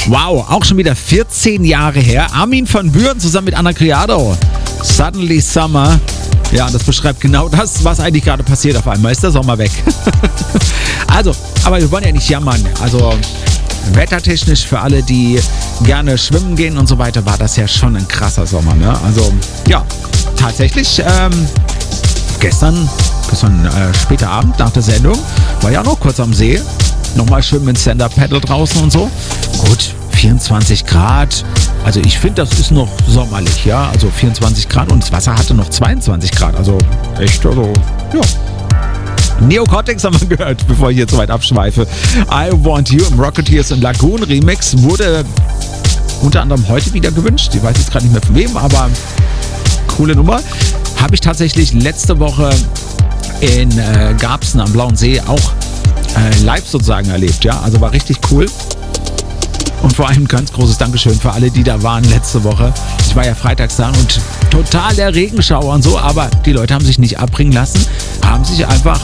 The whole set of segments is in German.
Wow, auch schon wieder 14 Jahre her. Armin van Buuren zusammen mit Anna Criado. Suddenly Summer. Ja, das beschreibt genau das, was eigentlich gerade passiert auf einmal. Ist der Sommer weg. Also, aber wir wollen ja nicht jammern. Also, wettertechnisch für alle, die gerne schwimmen gehen und so weiter, war das ja schon ein krasser Sommer. Ne? Also, ja, tatsächlich, gestern später Abend nach der Sendung, war ja noch kurz am See. Nochmal schwimmen mit Stand-Up-Paddle draußen und so. Gut, 24 Grad. Also ich finde, das ist noch sommerlich, ja. Also 24 Grad und das Wasser hatte noch 22 Grad. Also echt, also, ja. Neocortex haben wir gehört, bevor ich jetzt so weit abschweife. I Want You im Rocketeers und Lagoon Remix wurde unter anderem heute wieder gewünscht. Ich weiß jetzt gerade nicht mehr von wem, aber coole Nummer. Habe ich tatsächlich letzte Woche in Garbsen am Blauen See auch live sozusagen erlebt, ja. Also war richtig cool. Und vor allem ein ganz großes Dankeschön für alle, die da waren letzte Woche. Ich war ja freitags da und total der Regenschauer und so, aber die Leute haben sich nicht abbringen lassen, haben sich einfach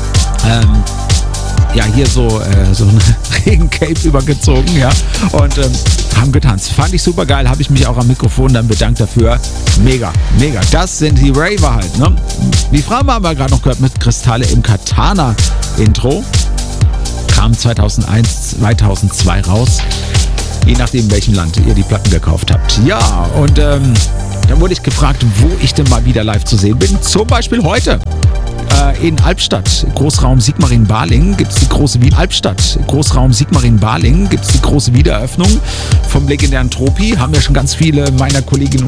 hier so eine Regencape übergezogen, ja, und haben getanzt. Fand ich super geil, habe ich mich auch am Mikrofon dann bedankt dafür. Mega, mega. Das sind die Raver halt, ne? Die Frage haben wir gerade noch gehört mit Kristalle im Katana-Intro. Kam 2001, 2002 raus. Je nachdem, in welchem Land ihr die Platten gekauft habt. Ja, und dann wurde ich gefragt, wo ich denn mal wieder live zu sehen bin. Zum Beispiel heute in Albstadt, Großraum Sigmaringen-Balingen gibt es die große Wiedereröffnung vom legendären Tropi. Haben ja schon ganz viele meiner Kolleginnen